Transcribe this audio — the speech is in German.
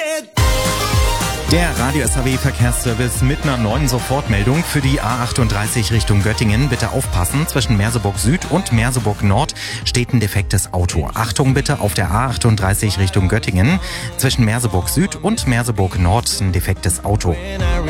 Der Radio SAW Verkehrsservice mit einer neuen Sofortmeldung für die A38 Richtung Göttingen. Bitte aufpassen, zwischen Merseburg Süd und Merseburg Nord steht ein defektes Auto. Achtung bitte auf der A38 Richtung Göttingen. Zwischen Merseburg Süd und Merseburg Nord ein defektes Auto.